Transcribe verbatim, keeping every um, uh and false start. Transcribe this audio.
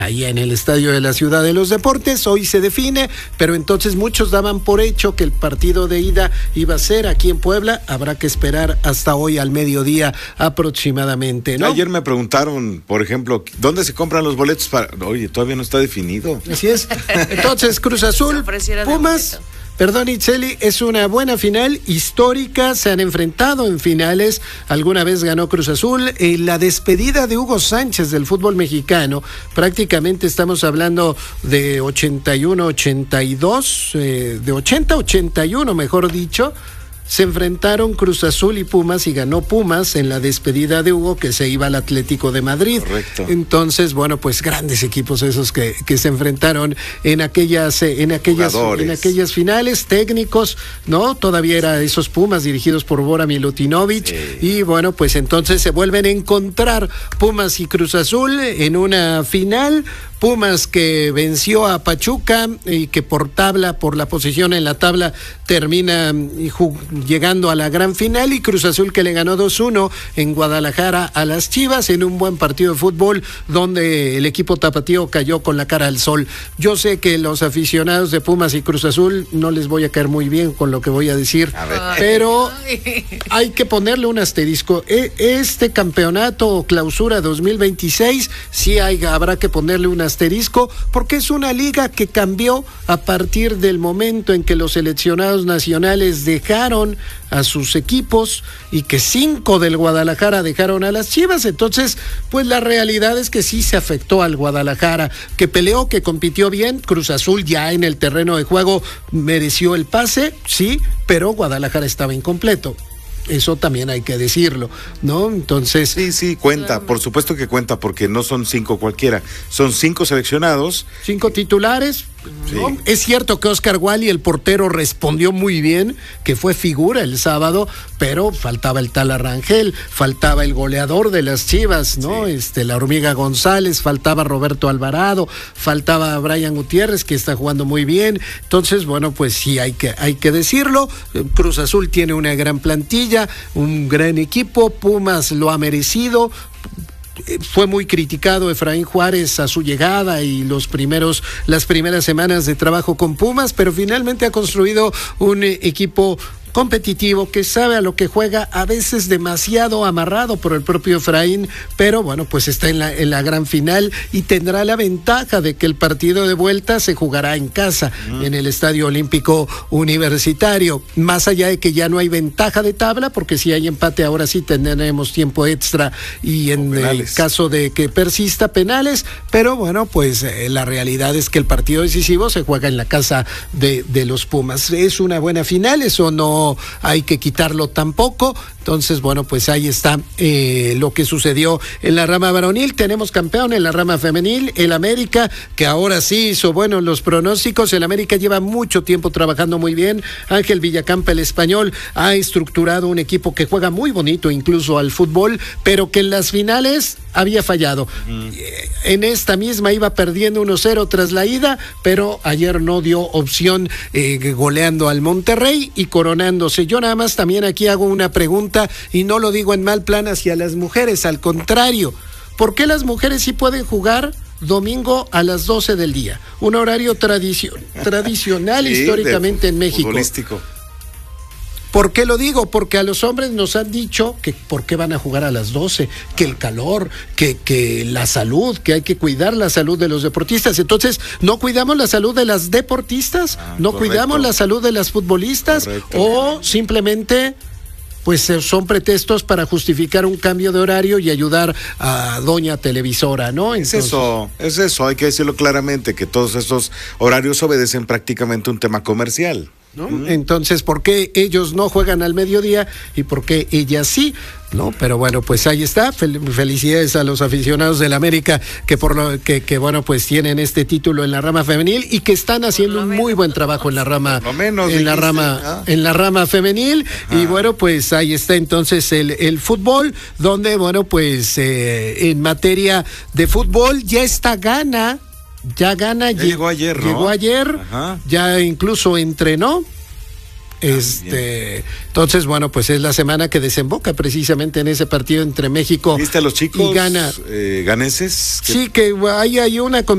ahí en el Estadio de la Ciudad de los Deportes. Hoy se define, pero entonces muchos daban por hecho que el partido de ida iba a ser aquí en Puebla. Habrá que esperar hasta hoy al mediodía aproximadamente, ¿no? Ayer me preguntaron, por ejemplo, ¿dónde se compran los boletos para...? Oye, todavía no está definido. Así es. Entonces, Cruz Azul, Pumas... Perdón, Itzeli, es una buena final histórica, se han enfrentado en finales, alguna vez ganó Cruz Azul, en la despedida de Hugo Sánchez del fútbol mexicano, prácticamente estamos hablando de ochenta y uno, ochenta y dos, eh, de ochenta, ochenta y uno mejor dicho. Se enfrentaron Cruz Azul y Pumas y ganó Pumas en la despedida de Hugo, que se iba al Atlético de Madrid. Correcto. Entonces, bueno, pues grandes equipos esos que, que se enfrentaron en aquellas, en aquellas, Jugadores. en aquellas finales, técnicos, ¿no? Todavía era esos Pumas dirigidos por Bora Milutinovic. Sí. Y bueno, pues entonces se vuelven a encontrar Pumas y Cruz Azul en una final. Pumas que venció a Pachuca y que por tabla, por la posición en la tabla, termina llegando a la gran final, y Cruz Azul que le ganó dos uno en Guadalajara a las Chivas en un buen partido de fútbol donde el equipo tapatío cayó con la cara al sol. Yo sé que los aficionados de Pumas y Cruz Azul no les voy a caer muy bien con lo que voy a decir, a pero hay que ponerle un asterisco. Este campeonato o clausura dos mil veintiséis sí hay, habrá que ponerle un asterisco asterisco, porque es una liga que cambió a partir del momento en que los seleccionados nacionales dejaron a sus equipos y que cinco del Guadalajara dejaron a las Chivas. Entonces, pues la realidad es que sí se afectó al Guadalajara, que peleó, que compitió bien. Cruz Azul ya en el terreno de juego mereció el pase, sí, pero Guadalajara estaba incompleto. Eso también hay que decirlo, ¿no? Entonces... Sí, sí, cuenta, por supuesto que cuenta, porque no son cinco cualquiera, son cinco seleccionados. Cinco titulares, ¿no? Sí. Es cierto que Oscar Wally, el portero, respondió muy bien, que fue figura el sábado, pero faltaba el tal Arrangel, faltaba el goleador de las Chivas, ¿no? Sí. Este, la Hormiga González, faltaba Roberto Alvarado, faltaba Brian Gutiérrez, que está jugando muy bien. Entonces, bueno, pues sí, hay que, hay que decirlo. Cruz Azul tiene una gran plantilla, un gran equipo, Pumas lo ha merecido. Fue muy criticado Efraín Juárez a su llegada y los primeros, las primeras semanas de trabajo con Pumas, pero finalmente ha construido un equipo competitivo, que sabe a lo que juega, a veces demasiado amarrado por el propio Efraín, pero bueno, pues está en la, en la gran final y tendrá la ventaja de que el partido de vuelta se jugará en casa, uh-huh. en el Estadio Olímpico Universitario, más allá de que ya no hay ventaja de tabla, porque si hay empate ahora sí tendremos tiempo extra y en el caso de que persista penales, pero bueno, pues eh, la realidad es que el partido decisivo se juega en la casa de, de los Pumas. Es una buena final, eso no hay que quitarlo tampoco. Entonces, bueno, pues ahí está eh, lo que sucedió en la rama varonil. Tenemos campeón en la rama femenil, el América, que ahora sí hizo buenos los pronósticos. El América lleva mucho tiempo trabajando muy bien. Ángel Villacampa, el español, ha estructurado un equipo que juega muy bonito, incluso al fútbol, pero que en las finales había fallado. Mm. En esta misma iba perdiendo uno cero tras la ida, pero ayer no dio opción, eh, goleando al Monterrey y coronando. Yo nada más también aquí hago una pregunta, y no lo digo en mal plan hacia las mujeres, al contrario, ¿por qué las mujeres sí pueden jugar domingo a las doce del día? Un horario tradicio- tradicional sí, históricamente en México. Futbolístico. ¿Por qué lo digo? Porque a los hombres nos han dicho que por qué van a jugar a las doce, que el calor, que, que la salud, que hay que cuidar la salud de los deportistas. Entonces, ¿no cuidamos la salud de las deportistas? Ah, ¿No correcto. Cuidamos la salud de las futbolistas? Correcto. ¿O simplemente pues son pretextos para justificar un cambio de horario y ayudar a doña televisora, ¿no? Entonces... Es eso, es eso, hay que decirlo claramente, que todos estos horarios obedecen prácticamente un tema comercial, ¿no? Mm. Entonces, ¿por qué ellos no juegan al mediodía y por qué ellas sí? ¿No? Pero bueno, pues ahí está. Fel- felicidades a los aficionados del América que por lo que, que bueno, pues tienen este título en la rama femenil y que están haciendo un muy buen trabajo en la rama menos, en la dijiste, rama ¿ah? en la rama femenil. Ajá. Y bueno, pues ahí está entonces el, el fútbol, donde bueno, pues eh, en materia de fútbol ya está Gana. Ya gana, ya llegó ayer, ¿no? Llegó ayer, Ajá. Ya incluso entrenó. Este, ah, entonces, bueno, pues es la semana que desemboca precisamente en ese partido entre México ¿Viste a los chicos y Ghana. Eh, ganeses? Sí, que hay, hay una